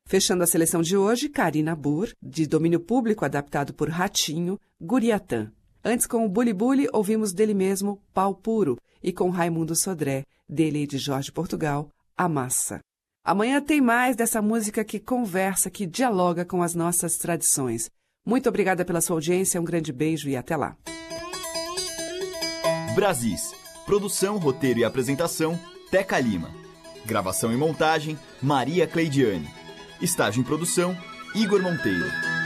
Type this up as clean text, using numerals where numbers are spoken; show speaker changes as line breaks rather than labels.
Fechando a seleção de hoje, Karina Burr, de domínio público adaptado por Ratinho, Guriatã. Antes, com o Buli Buli, ouvimos dele mesmo Pau Puro e com Raimundo Sodré, dele e de Jorge Portugal, A Massa. Amanhã tem mais dessa música que conversa, que dialoga com as nossas tradições. Muito obrigada pela sua audiência, um grande beijo e até lá.
Brasis. Produção, roteiro e apresentação, Teca Lima. Gravação e montagem, Maria Cleidiane. Estágio em produção, Igor Monteiro.